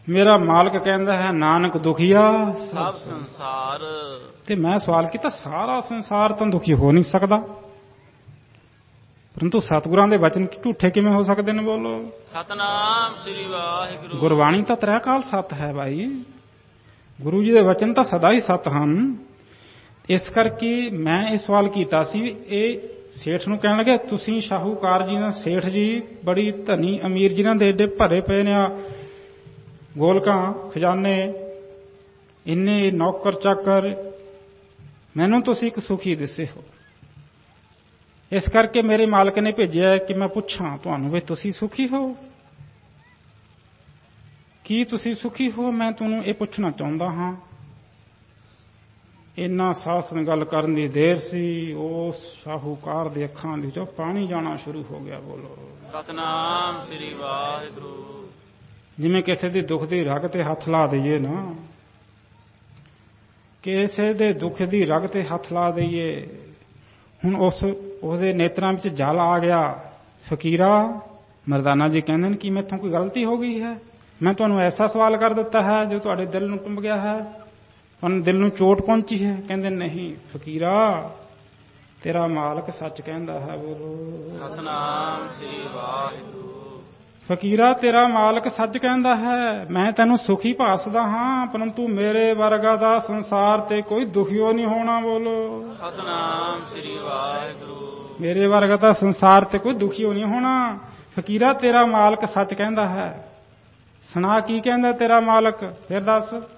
ਮੇਰਾ ਮਾਲਕ ਕਹਿੰਦਾ ਹੈ ਨਾਨਕ ਦੁਖੀਆ ਸਭ ਸੰਸਾਰ। ਤੇ ਮੈਂ ਸਵਾਲ ਕੀਤਾ ਸਾਰਾ ਸੰਸਾਰ ਤਾਂ ਦੁਖੀ ਹੋ ਨਹੀਂ ਸਕਦਾ, ਪਰੰਤੂ ਸਤਿਗੁਰਾਂ ਦੇ ਵਚਨ ਝੂਠੇ ਕਿਵੇਂ ਹੋ ਸਕਦੇ ਨੇ? ਬੋਲੋ। ਸਤਨਾਮ ਸ੍ਰੀ ਵਾਹਿਗੁਰੂ। ਗੁਰਬਾਣੀ ਤਾਂ ਤ੍ਰੈ ਕਾਲ ਸਤ ਹੈ ਭਾਈ, ਗੁਰੂ ਜੀ ਦੇ ਵਚਨ ਤਾਂ ਸਦਾ ਹੀ ਸਤ ਹਨ। ਇਸ ਕਰਕੇ ਮੈਂ ਇਹ ਸਵਾਲ ਕੀਤਾ ਸੀ। ਇਹ ਸੇਠ ਨੂੰ ਕਹਿਣ ਲੱਗੇ ਤੁਸੀਂ ਸ਼ਾਹੂਕਾਰ ਜੀ ਨਾਲ, ਸੇਠ ਜੀ ਬੜੀ ਧਨੀ ਅਮੀਰ ਜਿਨ੍ਹਾਂ ਦੇ ਏਡੇ ਭਰੇ ਪਏ ਨੇ ਗੋਲਕਾਂ ਖਜ਼ਾਨੇ, ਇੰਨੇ ਨੌਕਰ ਚਾਕਰ, ਮੈਨੂੰ ਤੁਸੀਂ ਇੱਕ ਸੁਖੀ ਦਿਸੇ ਹੋ। ਇਸ ਕਰਕੇ ਮੇਰੇ ਮਾਲਕ ਨੇ ਭੇਜਿਆ ਕਿ ਮੈਂ ਪੁੱਛਾਂ ਤੁਹਾਨੂੰ ਵੀ ਤੁਸੀਂ ਸੁਖੀ ਹੋ? ਕੀ ਤੁਸੀਂ ਸੁਖੀ ਹੋ? ਮੈਂ ਤੁਹਾਨੂੰ ਇਹ ਪੁੱਛਣਾ ਚਾਹੁੰਦਾ ਹਾਂ। ਇੰਨਾ ਸਾਸਨ ਗੱਲ ਕਰਨ ਦੀ ਦੇਰ ਸੀ, ਉਸ ਸ਼ਾਹੂਕਾਰ ਦੇ ਅੱਖਾਂ ਦੇ ਵਿੱਚੋਂ ਪਾਣੀ ਜਾਣਾ ਸ਼ੁਰੂ ਹੋ ਗਿਆ। ਬੋਲੋ ਸਤਨਾਮ ਸ੍ਰੀ ਵਾਹਿਗੁਰੂ। ਜਿਵੇਂ ਕਿਸੇ ਦੀ ਦੁੱਖ ਦੀ ਰਗ ਤੇ ਹੱਥ ਲਾ ਦਈਏ ਨਾ, ਕਿਸੇ ਦੇ ਦੁੱਖ ਦੀ ਰਗ ਤੇ ਹੱਥ ਲਾ ਦਈਏ। ਹੁਣ ਉਹਦੇ ਨੇਤਰਾਂ ਵਿੱਚ ਜਲ ਆ ਗਿਆ। ਫਕੀਰਾ, ਮਰਦਾਨਾ ਜੀ ਕਹਿੰਦੇ ਨੇ ਕਿ ਮੈਥੋਂ ਕੋਈ ਗਲਤੀ ਹੋ ਗਈ ਹੈ? ਮੈਂ ਤੁਹਾਨੂੰ ਐਸਾ ਸਵਾਲ ਕਰ ਦਿੱਤਾ ਹੈ ਜੋ ਤੁਹਾਡੇ ਦਿਲ ਨੂੰ ਟੁੰਬ ਗਿਆ ਹੈ, ਤੁਹਾਨੂੰ ਦਿਲ ਨੂੰ ਚੋਟ ਪਹੁੰਚੀ ਹੈ? ਕਹਿੰਦੇ ਨਹੀਂ ਫਕੀਰਾ, ਤੇਰਾ ਮਾਲਕ ਸੱਚ ਕਹਿੰਦਾ ਹੈ। ਬੋਲੋ ਸਤਨਾਮ ਸ੍ਰੀ ਵਾਹਿਗੁਰੂ। ਫਕੀਰਾ, ਤੇਰਾ ਮਾਲਕ ਸੱਚ ਕਹਿੰਦਾ ਹੈ। ਮੈਂ ਤੈਨੂੰ ਸੁਖੀ ਭਾਸਦਾ ਹਾਂ, ਪਰੰਤੂ ਮੇਰੇ ਵਰਗਾ ਦਾ ਸੰਸਾਰ ਤੇ ਕੋਈ ਦੁਖੀਓ ਨਹੀਂ ਹੋਣਾ। ਬੋਲੋ ਸਤਨਾਮ ਸ੍ਰੀ ਵਾਹਿਗੁਰੂ। ਮੇਰੇ ਵਰਗਾ ਤਾਂ ਸੰਸਾਰ ਤੇ ਕੋਈ ਦੁਖੀਓ ਨਹੀਂ ਹੋਣਾ। ਫਕੀਰਾ, ਤੇਰਾ ਮਾਲਕ ਸੱਚ ਕਹਿੰਦਾ ਹੈ। ਸੁਣਾ ਕੀ ਕਹਿੰਦਾ ਤੇਰਾ ਮਾਲਕ, ਫਿਰ ਦੱਸ।